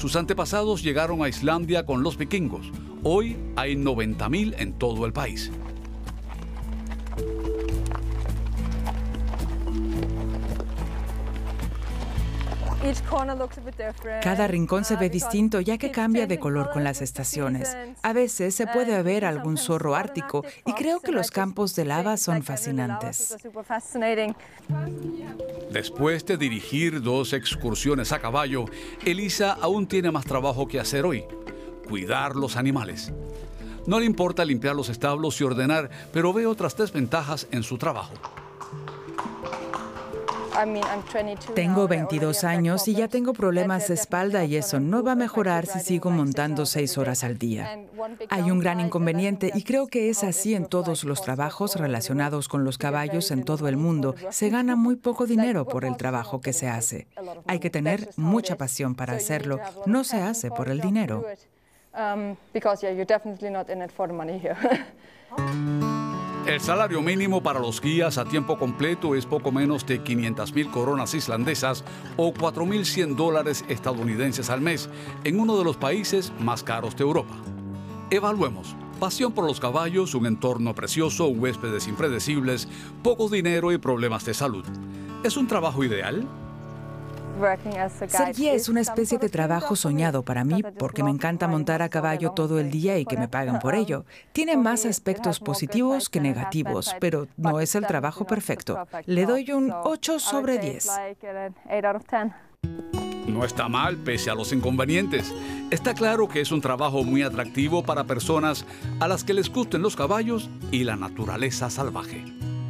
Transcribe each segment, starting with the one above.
Sus antepasados llegaron a Islandia con los vikingos. Hoy hay 90.000 en todo el país. Cada rincón se ve distinto ya que cambia de color con las estaciones. A veces se puede ver algún zorro ártico y creo que los campos de lava son fascinantes. Después de dirigir 2 excursiones a caballo, Elisa aún tiene más trabajo que hacer hoy: cuidar los animales. No le importa limpiar los establos y ordenar, pero ve otras desventajas en su trabajo. Tengo 22 años y ya tengo problemas de espalda y eso no va a mejorar si sigo montando 6 horas al día. Hay un gran inconveniente y creo que es así en todos los trabajos relacionados con los caballos en todo el mundo. Se gana muy poco dinero por el trabajo que se hace. Hay que tener mucha pasión para hacerlo. No se hace por el dinero. El salario mínimo para los guías a tiempo completo es poco menos de 500.000 coronas islandesas o $4.100 estadounidenses al mes, en uno de los países más caros de Europa. Evaluemos: pasión por los caballos, un entorno precioso, huéspedes impredecibles, poco dinero y problemas de salud. ¿Es un trabajo ideal? Ser guía es una especie de trabajo soñado para mí porque me encanta montar a caballo todo el día y que me paguen por ello. Tiene más aspectos positivos que negativos, pero no es el trabajo perfecto. Le doy un 8 sobre 10. No está mal, pese a los inconvenientes. Está claro que es un trabajo muy atractivo para personas a las que les gusten los caballos y la naturaleza salvaje.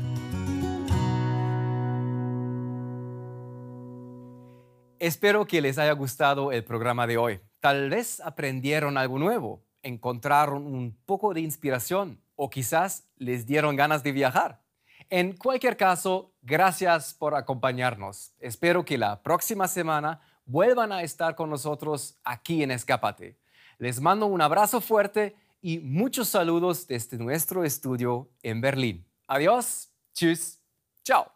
Espero que les haya gustado el programa de hoy. Tal vez aprendieron algo nuevo, encontraron un poco de inspiración o quizás les dieron ganas de viajar. En cualquier caso, gracias por acompañarnos. Espero que la próxima semana vuelvan a estar con nosotros aquí en Escápate. Les mando un abrazo fuerte y muchos saludos desde nuestro estudio en Berlín. Adiós, tschüss, chao.